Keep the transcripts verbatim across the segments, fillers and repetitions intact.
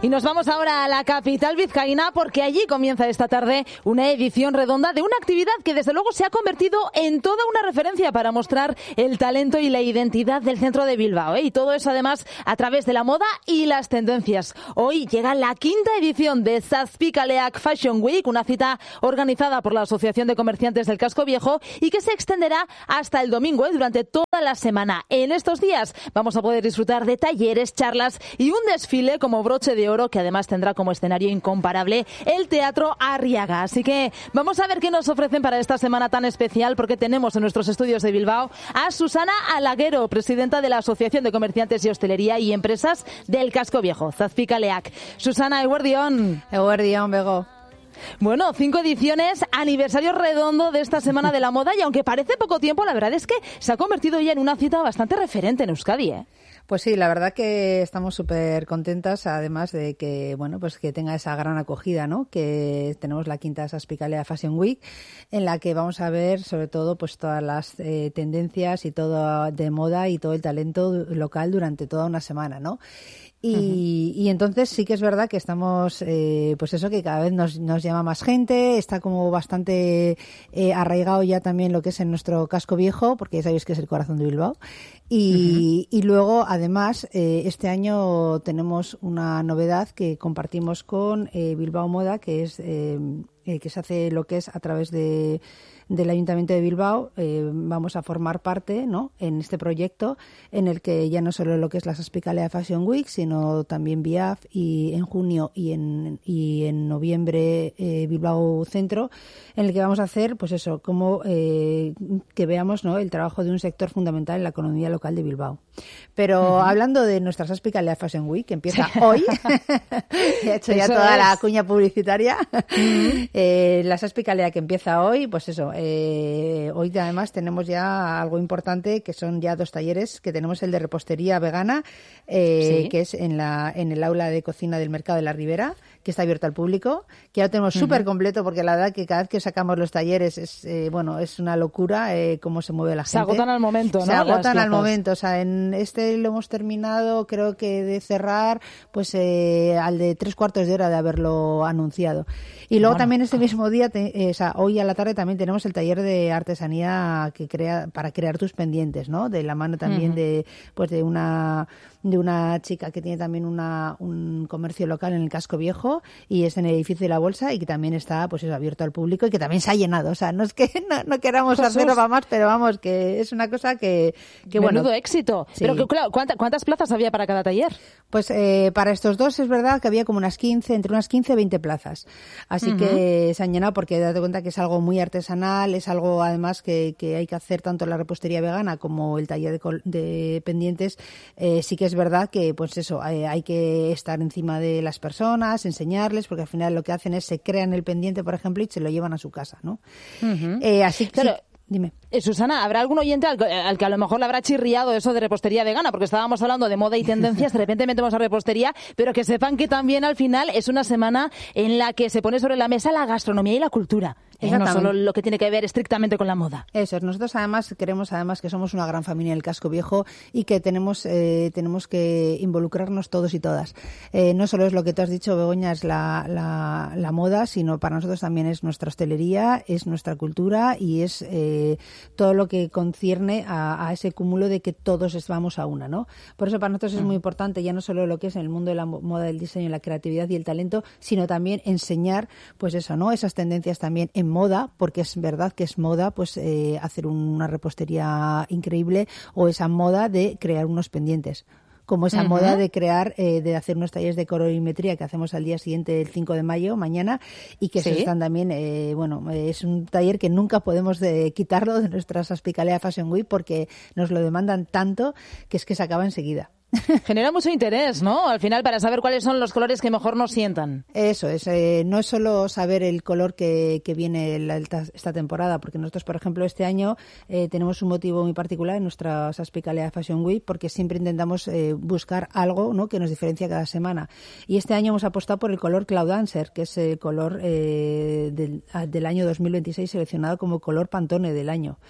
Y nos vamos ahora a la capital vizcaína porque allí comienza esta tarde una edición redonda de una actividad que desde luego se ha convertido en toda una referencia para mostrar el talento y la identidad del centro de Bilbao, ¿eh? Y todo eso además a través de la moda y las tendencias. Hoy llega la quinta edición de Zazpikaleak Fashion Week, una cita organizada por la Asociación de Comerciantes del Casco Viejo y que se extenderá hasta el domingo, ¿eh? Durante toda la semana. En estos días vamos a poder disfrutar de talleres, charlas y un desfile como broche de oro que además tendrá como escenario incomparable el Teatro Arriaga. Así que vamos a ver qué nos ofrecen para esta semana tan especial, porque tenemos en nuestros estudios de Bilbao a Susana Alaguero, presidenta de la Asociación de Comerciantes y Hostelería y Empresas del Casco Viejo, Zazpikaleak. Susana, eguerdión. Eguerdión, Bego. Bueno, cinco ediciones, aniversario redondo de esta Semana de la Moda y aunque parece poco tiempo, la verdad es que se ha convertido ya en una cita bastante referente en Euskadi, ¿eh? Pues sí, la verdad que estamos súper contentas, además de que, bueno, pues que tenga esa gran acogida, ¿no? Que tenemos la quinta Zazpikaleak Fashion Week, en la que vamos a ver, sobre todo, pues todas las eh, tendencias y todo de moda y todo el talento local durante toda una semana, ¿no? Y, uh-huh. y entonces sí que es verdad que estamos, eh, pues eso, que cada vez nos, nos llama más gente, está como bastante eh, arraigado ya también lo que es en nuestro casco viejo, porque ya sabéis que es el corazón de Bilbao. Y, uh-huh. y luego, además, eh, este año tenemos una novedad que compartimos con eh, Bilbao Moda, que es eh, eh, que se hace lo que es a través de del Ayuntamiento de Bilbao. Eh, vamos a formar parte, ¿no?, en este proyecto en el que ya no solo lo que es la Zazpikaleak Fashion Week, sino también B I A F y en junio y en y en noviembre eh, Bilbao Centro, en el que vamos a hacer, pues eso, como eh, que veamos, ¿no?, el trabajo de un sector fundamental en la economía local de Bilbao. Pero uh-huh. hablando de nuestra Zazpikaleak Fashion Week, que empieza hoy, he hecho ya eso toda es. la cuña publicitaria, uh-huh. eh, la Zazpikaleak que empieza hoy, pues eso, eh, hoy además tenemos ya algo importante, que son ya dos talleres, que tenemos el de repostería vegana, eh, ¿sí? que es en la en el aula de cocina del Mercado de la Ribera, que está abierto al público, que ya lo tenemos uh-huh. súper completo, porque la verdad que cada vez que sacamos los talleres es eh, bueno es una locura eh, cómo se mueve la gente. Se agotan al momento, ¿no? Se agotan al momento, o sea, en este lo hemos terminado, creo que de cerrar, pues eh, al de tres cuartos de hora de haberlo anunciado. Y luego bueno. también este mismo día, te, eh, o sea, hoy a la tarde también tenemos el taller de artesanía que crea para crear tus pendientes, ¿no? De la mano también uh-huh. de pues de una de una chica que tiene también una un comercio local en el Casco Viejo y es en el edificio de la Bolsa y que también está pues eso, abierto al público y que también se ha llenado. O sea, no es que no, no queramos Jesús. hacerlo para más, pero vamos, que es una cosa que, que Menudo bueno. éxito. Sí. Pero que, claro, ¿cuántas, ¿cuántas plazas había para cada taller? Pues eh, para estos dos es verdad que había como unas quince, entre unas quince y veinte plazas. Así uh-huh. que se han llenado porque date cuenta que es algo muy artesanal, es algo además que, que hay que hacer tanto la repostería vegana como el taller de, col- de pendientes. Eh, sí que es verdad que pues eso, hay, hay que estar encima de las personas, enseñarles, porque al final lo que hacen es se crean el pendiente, por ejemplo, y se lo llevan a su casa, ¿no? Uh-huh. Eh, así que... Claro. Sí, dime. Eh, Susana, ¿habrá algún oyente al, al que a lo mejor le habrá chirriado eso de repostería vegana? Porque estábamos hablando de moda y tendencias, de repente metemos a repostería, pero que sepan que también al final es una semana en la que se pone sobre la mesa la gastronomía y la cultura. Eh, no solo lo que tiene que ver estrictamente con la moda. Eso, nosotros además queremos además que somos una gran familia del Casco Viejo y que tenemos eh, tenemos que involucrarnos todos y todas. Eh, no solo es lo que tú has dicho, Begoña, es la, la, la moda, sino para nosotros también es nuestra hostelería, es nuestra cultura y es eh, todo lo que concierne a, a ese cúmulo de que todos vamos a una, ¿no? Por eso para nosotros es muy importante ya no solo lo que es en el mundo de la moda, del diseño, la creatividad y el talento, sino también enseñar, pues eso, ¿no? Esas tendencias también en moda, porque es verdad que es moda pues eh, hacer una repostería increíble o esa moda de crear unos pendientes, como esa uh-huh. moda de crear, eh, de hacer unos talleres de colorimetría que hacemos al día siguiente, el cinco de mayo, mañana, y que ¿sí? se están también, eh, bueno, es un taller que nunca podemos de, quitarlo de nuestra Zazpikaleak Fashion Week porque nos lo demandan tanto que es que se acaba enseguida. Genera mucho interés, ¿no? Al final, para saber cuáles son los colores que mejor nos sientan. Eso es. Eh, no es solo saber el color que, que viene la, esta temporada, porque nosotros, por ejemplo, este año eh, tenemos un motivo muy particular en nuestra Zazpikaleak Fashion Week, porque siempre intentamos eh, buscar algo, ¿no?, que nos diferencia cada semana. Y este año hemos apostado por el color Cloud Dancer, que es el color eh, del, del año dos mil veintiséis seleccionado como color Pantone del año.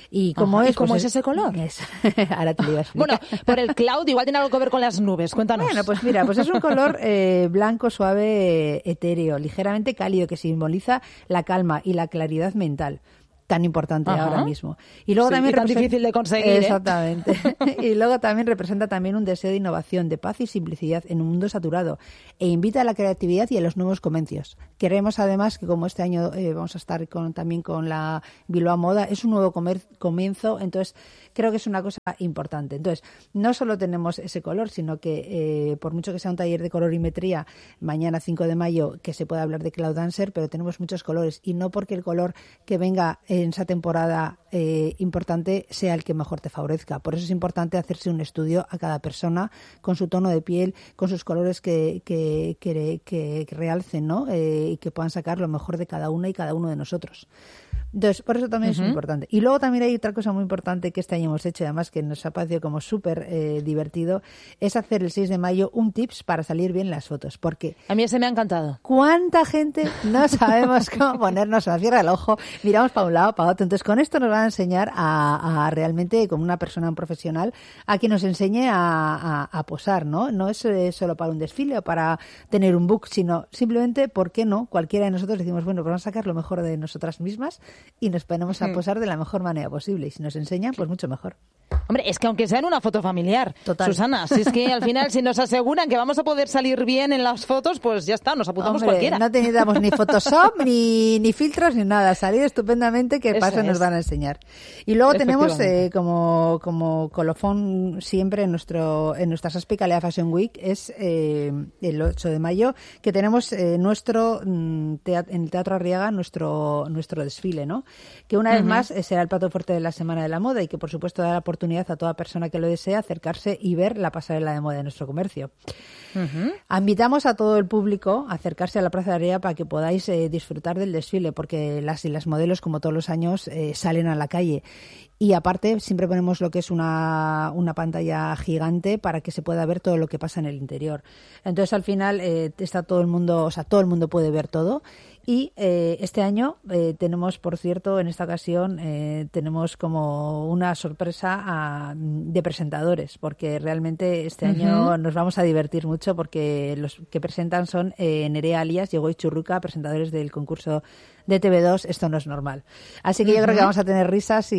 ¿Y cómo Ajá, es? ¿Y cómo Pues es ese color? Es, ahora te lo iba a explicar. Bueno, por el cloud igual tiene algo que ver con las nubes. Cuéntanos. Bueno, pues mira, pues es un color eh, blanco, suave, eh, etéreo, ligeramente cálido, que simboliza la calma y la claridad mental, tan importante Ajá. ahora mismo. Y luego Sí, también y tan representa... difícil de conseguir, ¿eh? Exactamente. Y luego también representa también un deseo de innovación, de paz y simplicidad en un mundo saturado, e invita a la creatividad y a los nuevos comercios. Queremos además que, como este año eh, vamos a estar con, también con la Bilbao Moda, es un nuevo comer, comienzo, entonces creo que es una cosa importante. Entonces, no solo tenemos ese color, sino que eh, por mucho que sea un taller de colorimetría mañana cinco de mayo, que se pueda hablar de Cloud Dancer, pero tenemos muchos colores, y no porque el color que venga en esa temporada eh, importante sea el que mejor te favorezca. Por eso es importante hacerse un estudio a cada persona con su tono de piel, con sus colores que, que, que, que, que realcen, ¿no? Eh, y que puedan sacar lo mejor de cada una y cada uno de nosotros. Entonces, por eso también uh-huh. es muy importante. Y luego también hay otra cosa muy importante que este año hemos hecho, y además que nos ha parecido como súper eh, divertido, es hacer el seis de mayo un tips para salir bien las fotos. Porque a mí ese me ha encantado. ¿Cuánta gente no sabemos cómo ponernos a la cierra del ojo? Miramos para un lado, para otro. Entonces, con esto nos van a enseñar a, a realmente, como una persona, un profesional, a que nos enseñe a, a, a posar, ¿no? No es eh, solo para un desfile o para tener un book, sino simplemente, ¿por qué no? Cualquiera de nosotros decimos, bueno, pues vamos a sacar lo mejor de nosotras mismas y nos ponemos a posar de la mejor manera posible. Y si nos enseñan, pues mucho mejor. Hombre, es que aunque sea en una foto familiar, Total. Susana, si es que al final si nos aseguran que vamos a poder salir bien en las fotos, pues ya está, nos apuntamos Hombre, cualquiera. No necesitamos ni Photoshop, ni, ni filtros, ni nada. Salir estupendamente, que Eso paso nos es. van a enseñar. Y luego tenemos eh, como, como colofón siempre en nuestro en nuestra Saspicalea Fashion Week, es eh, el ocho de mayo, que tenemos eh, nuestro teat- en el Teatro Arriaga nuestro nuestro desfile, ¿no? Que una uh-huh. vez más eh, será el plato fuerte de la Semana de la Moda, y que por supuesto da la oportunidad a toda persona que lo desea acercarse y ver la pasarela de moda de nuestro comercio. Uh-huh. Invitamos a todo el público a acercarse a la Plaza de Arriaga para que podáis eh, disfrutar del desfile, porque las y las modelos, como todos los años, eh, salen a la calle. Y aparte siempre ponemos lo que es una, una pantalla gigante para que se pueda ver todo lo que pasa en el interior. Entonces al final eh, está todo el mundo, o sea, todo el mundo puede ver todo. Y eh, este año eh, tenemos, por cierto, en esta ocasión eh, tenemos como una sorpresa a, de presentadores, porque realmente este uh-huh. año nos vamos a divertir mucho, porque los que presentan son eh, Nerea Alias y Egoy Churruca, presentadores del concurso de T V dos, Esto no es normal. Así que uh-huh. yo creo que vamos a tener risas y,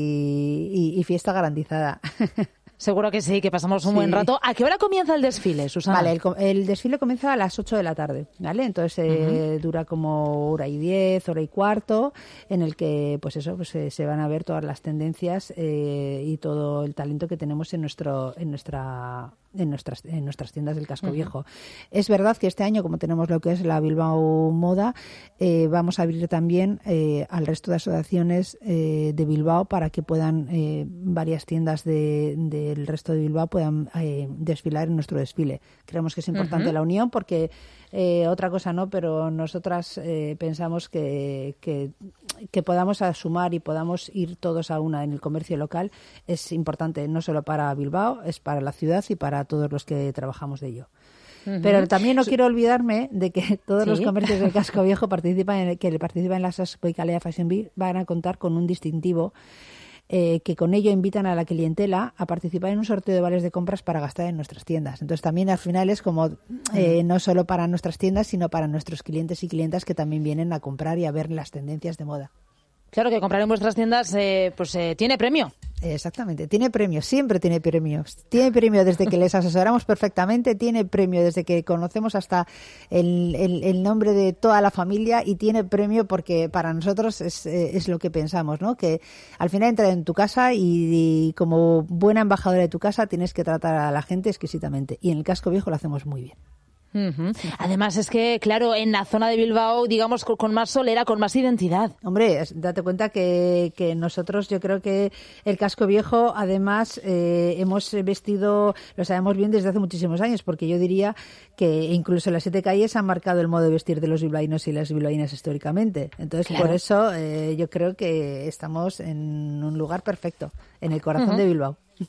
y, y fiesta garantizada. Seguro que sí, que pasamos un sí. buen rato. ¿A qué hora comienza el desfile, Susana? Vale, el, el desfile comienza a las ocho de la tarde, ¿vale? Entonces eh, uh-huh. dura como hora y diez, hora y cuarto, en el que, pues eso, pues eh, se van a ver todas las tendencias eh, y todo el talento que tenemos en nuestro, en nuestra, en nuestras, en nuestras tiendas del Casco uh-huh. Viejo. Es verdad que este año, como tenemos lo que es la Bilbao Moda, eh, vamos a abrir también eh, al resto de asociaciones eh, de Bilbao para que puedan eh, varias tiendas de, de el resto de Bilbao puedan eh, desfilar en nuestro desfile. Creemos que es importante uh-huh. la unión, porque eh, otra cosa no, pero nosotras eh, pensamos que, que, que podamos sumar y podamos ir todos a una en el comercio local es importante, no solo para Bilbao, es para la ciudad y para todos los que trabajamos de ello. Uh-huh. Pero también no quiero olvidarme de que todos ¿Sí? los comercios del Casco Viejo participan en, que participan en la Saspicalea Fashion Week van a contar con un distintivo Eh, que con ello invitan a la clientela a participar en un sorteo de vales de compras para gastar en nuestras tiendas. Entonces también al final es como eh, no solo para nuestras tiendas, sino para nuestros clientes y clientas que también vienen a comprar y a ver las tendencias de moda. Claro, que comprar en vuestras tiendas eh, pues eh, tiene premio. Exactamente, tiene premio, siempre tiene premios. Tiene premio desde que les asesoramos perfectamente, tiene premio desde que conocemos hasta el, el, el nombre de toda la familia, y tiene premio porque para nosotros es, es lo que pensamos, ¿no? Que al final entra en tu casa y, y como buena embajadora de tu casa tienes que tratar a la gente exquisitamente. Y en el Casco Viejo lo hacemos muy bien. Uh-huh. Además es que, claro, en la zona de Bilbao, digamos, con, con más solera, con más identidad. Hombre, date cuenta que, que nosotros, yo creo que el Casco Viejo, además, eh, hemos vestido, lo sabemos bien desde hace muchísimos años, porque yo diría que incluso las siete calles han marcado el modo de vestir de los bilbaínos y las bilbaínas históricamente. Entonces, claro. por eso eh, yo creo que estamos en un lugar perfecto, en el corazón uh-huh. de Bilbao.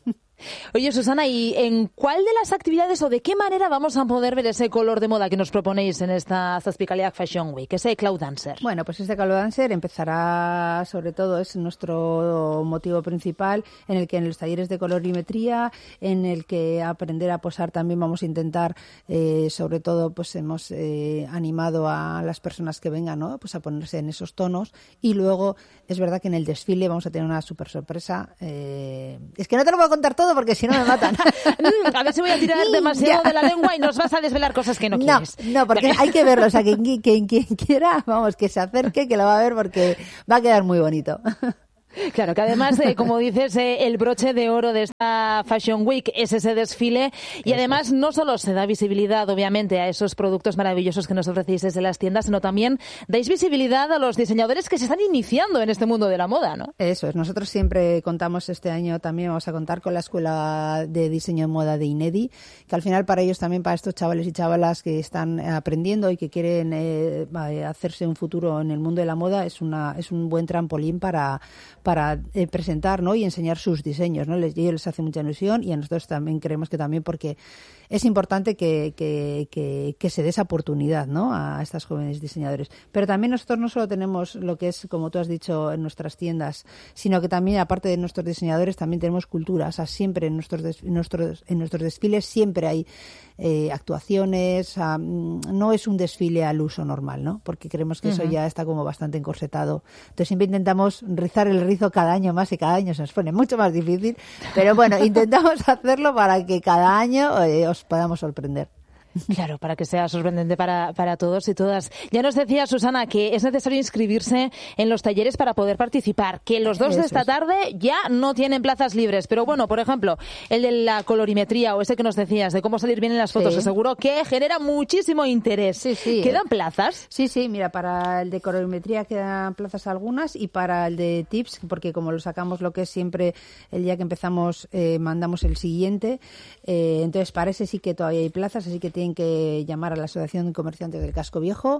Oye, Susana, ¿y en cuál de las actividades o de qué manera vamos a poder ver ese color de moda que nos proponéis en esta Zazpicaliac Fashion Week, ese Cloud Dancer? Bueno, pues este Cloud Dancer empezará, sobre todo, es nuestro motivo principal, en el que en los talleres de colorimetría, en el que aprender a posar también vamos a intentar, eh, sobre todo, pues hemos eh, animado a las personas que vengan, ¿no? Pues a ponerse en esos tonos, y luego es verdad que en el desfile vamos a tener una súper sorpresa. Eh, es que no te lo puedo contar todo porque si no me matan. A ver si voy a tirar demasiado de la lengua y nos vas a desvelar cosas que no quieres. No, no, porque hay que verlo. O sea, quien, quien, quien quiera, vamos, que se acerque, que lo va a ver porque va a quedar muy bonito. Claro, que además, eh, como dices, eh, el broche de oro de esta Fashion Week es ese desfile y Eso. Además no solo se da visibilidad, obviamente, a esos productos maravillosos que nos ofrecéis desde las tiendas, sino también dais visibilidad a los diseñadores que se están iniciando en este mundo de la moda, ¿no? Eso es. Nosotros siempre contamos, este año también vamos a contar con la Escuela de Diseño de Moda de INEDI, que al final para ellos también, para estos chavales y chavalas que están aprendiendo y que quieren eh, hacerse un futuro en el mundo de la moda, es una es un buen trampolín para para eh, presentar, ¿no? Y enseñar sus diseños, ¿no? Les, les hace mucha ilusión y a nosotros también creemos que también porque es importante que, que, que, que se dé esa oportunidad, ¿no? A estas jóvenes diseñadores. Pero también nosotros no solo tenemos lo que es, como tú has dicho, en nuestras tiendas, sino que también, aparte de nuestros diseñadores, también tenemos cultura. O sea, siempre en nuestros, des, en nuestros, en nuestros desfiles siempre hay eh, actuaciones. O sea, no es un desfile al uso normal, ¿no? Porque creemos que uh-huh. eso ya está como bastante encorsetado. Entonces siempre intentamos rizar el rizo cada año más y cada año se nos pone mucho más difícil. Pero bueno, intentamos hacerlo para que cada año eh, os podamos sorprender. Claro, para que sea sorprendente para, para todos y todas. Ya nos decía Susana que es necesario inscribirse en los talleres para poder participar, que los dos Eso de esta es. tarde ya no tienen plazas libres. Pero bueno, por ejemplo, el de la colorimetría o ese que nos decías, de cómo salir bien en las fotos, sí. que seguro que genera muchísimo interés. Sí, sí. ¿Quedan plazas? Sí, sí, mira, para el de colorimetría quedan plazas algunas y para el de tips, porque como lo sacamos lo que es siempre el día que empezamos, eh, mandamos el siguiente. Eh, entonces, para ese sí que todavía hay plazas, así que tienen que llamar a la Asociación de Comerciantes del Casco Viejo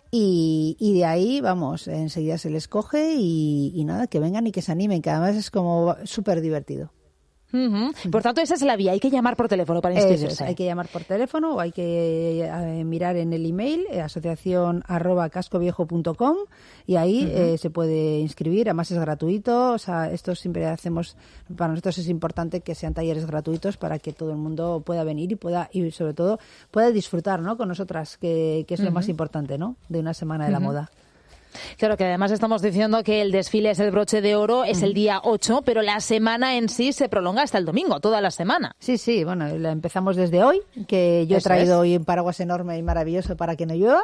y, y de ahí, vamos, enseguida se les coge y, y nada, que vengan y que se animen, que además es como súper divertido. Uh-huh. Por tanto, esa es la vía. Hay que llamar por teléfono para inscribirse. Eso es, hay que llamar por teléfono o hay que eh, mirar en el email eh, asociación arroba cascoviejo punto com y ahí uh-huh. eh, se puede inscribir. Además es gratuito. O sea, esto siempre hacemos, para nosotros es importante que sean talleres gratuitos para que todo el mundo pueda venir y pueda, y sobre todo pueda disfrutar, ¿no? Con nosotras, que, que es uh-huh. lo más importante, ¿no? De una semana de uh-huh. la moda. Claro, que además estamos diciendo que el desfile es el broche de oro, es uh-huh. el día ocho, pero la semana en sí se prolonga hasta el domingo, toda la semana. Sí, sí, bueno, la empezamos desde hoy, que yo Eso he traído es. hoy un paraguas enorme y maravilloso para que no llueva,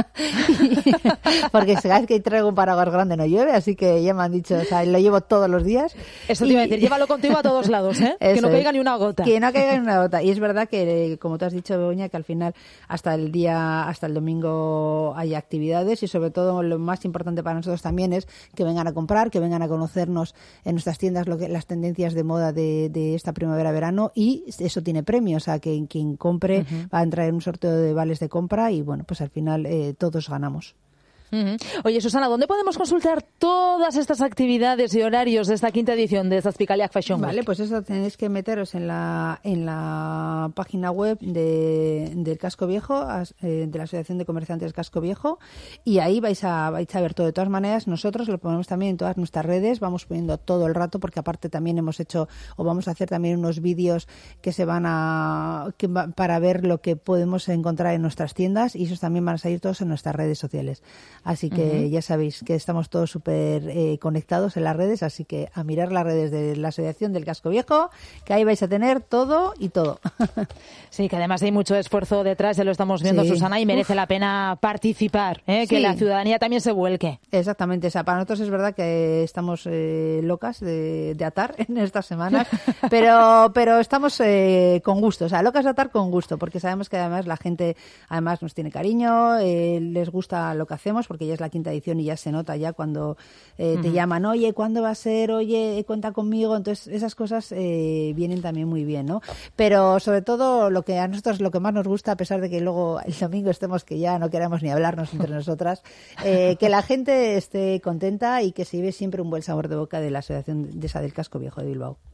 porque sabes que traigo un paraguas grande no llueve, así que ya me han dicho, o sea, lo llevo todos los días. Eso te iba a decir, llévalo contigo a todos lados, ¿eh? Que no caiga ni una gota. Que no caiga ni una gota. Y es verdad que, como tú has dicho, Begoña, que al final hasta el día, hasta el domingo hay actividades y sobre todo lo más importante para nosotros también es que vengan a comprar, que vengan a conocernos en nuestras tiendas lo que las tendencias de moda de, de esta primavera-verano y eso tiene premio, o sea, que quien compre uh-huh. va a entrar en un sorteo de vales de compra y bueno, pues al final eh, todos ganamos. Uh-huh. Oye, Susana, ¿dónde podemos consultar todas estas actividades y horarios de esta quinta edición de Zazpicaliac Fashion Week? Vale, pues eso tenéis que meteros en la en la página web de, del Casco Viejo, eh, de la Asociación de Comerciantes Casco Viejo, y ahí vais a vais a ver todo. De todas maneras, nosotros lo ponemos también en todas nuestras redes, vamos poniendo todo el rato, porque aparte también hemos hecho, o vamos a hacer también unos vídeos que se van a que va, para ver lo que podemos encontrar en nuestras tiendas, y esos también van a salir todos en nuestras redes sociales. Así que uh-huh. ya sabéis que estamos todos súper eh, conectados en las redes, así que a mirar las redes de la Asociación del Casco Viejo, que ahí vais a tener todo y todo. Sí, que además hay mucho esfuerzo detrás, ya lo estamos viendo, sí. Susana, y merece Uf. la pena participar, ¿eh? que sí. la ciudadanía también se vuelque. Exactamente, o sea, para nosotros es verdad que estamos eh, locas de, de atar en estas semanas, pero pero estamos eh, con gusto, o sea, locas de atar con gusto, porque sabemos que además la gente además nos tiene cariño, eh, les gusta lo que hacemos, porque ya es la quinta edición y ya se nota ya cuando eh, uh-huh. te llaman, oye, ¿cuándo va a ser? Oye, cuenta conmigo. Entonces, esas cosas eh, vienen también muy bien, ¿no? Pero sobre todo, lo que a nosotros lo que más nos gusta, a pesar de que luego el domingo estemos que ya no queremos ni hablarnos entre nosotras, eh, que la gente esté contenta y que se lleve siempre un buen sabor de boca de la Asociación de esa del Casco Viejo de Bilbao.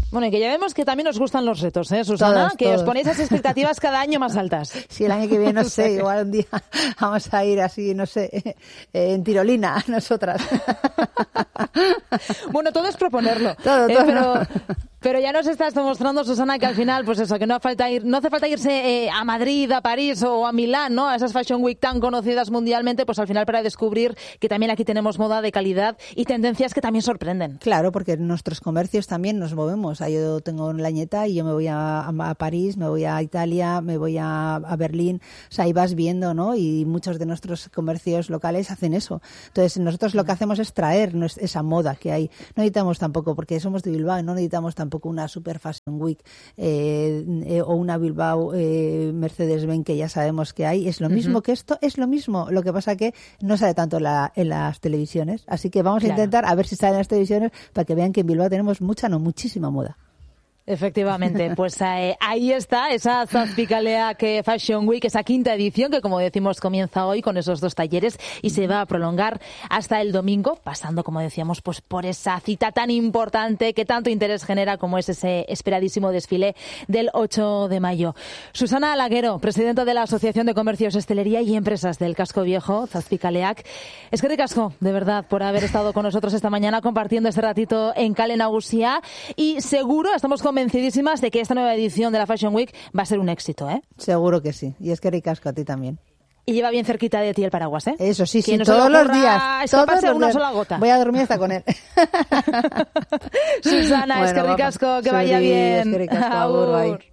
Bueno, y que ya vemos que también os gustan los retos, ¿eh, Susana? Todos, que todos. os ponéis esas expectativas cada año más altas. Sí, el año que viene, no sé, igual un día vamos a ir así, no sé, eh, en tirolina, nosotras. Bueno, todo es proponerlo. Todo, eh, todo. Pero, pero ya nos estás demostrando, Susana, que al final, pues eso, que no, falta ir, no hace falta irse eh, a Madrid, a París o a Milán, ¿no? A esas Fashion Week tan conocidas mundialmente, pues al final para descubrir que también aquí tenemos moda de calidad y tendencias que también sorprenden. Claro, porque en nuestros comercios también nos movemos. Yo tengo la Lañeta y yo me voy a, a París, me voy a Italia, me voy a, a Berlín. O sea, ahí vas viendo, ¿no? Y muchos de nuestros comercios locales hacen eso. Entonces, nosotros lo que hacemos es traer esa moda que hay. No necesitamos tampoco, porque somos de Bilbao, no necesitamos tampoco una Super Fashion Week eh, eh, o una Bilbao eh, Mercedes-Benz que ya sabemos que hay. Es lo mismo uh-huh. que esto, es lo mismo. Lo que pasa que no sale tanto en, la, en las televisiones. Así que vamos claro. a intentar a ver si sale en las televisiones para que vean que en Bilbao tenemos mucha, no muchísima moda. Efectivamente, pues eh, ahí está esa Zazpicaleak Fashion Week, esa quinta edición que, como decimos, comienza hoy con esos dos talleres y se va a prolongar hasta el domingo, pasando, como decíamos, pues por esa cita tan importante que tanto interés genera como es ese esperadísimo desfile del ocho de mayo. Susana Alaguero, presidenta de la Asociación de Comercios, Hostelería y Empresas del Casco Viejo, Zazpicaleak. Es que te casco, de verdad, por haber estado con nosotros esta mañana compartiendo este ratito en Kale Nagusia y seguro, estamos convencidos convencidísimas de que esta nueva edición de la Fashion Week va a ser un éxito, ¿eh? Seguro que sí. Y es que ricasco a ti también. Y lleva bien cerquita de ti el paraguas, ¿eh? Eso sí, sí, no todos los días. Todos los una días. Sola gota. Voy a dormir hasta con él. Susana, bueno, es que ricasco, que vaya bien. Es que ricasco, agur, bye.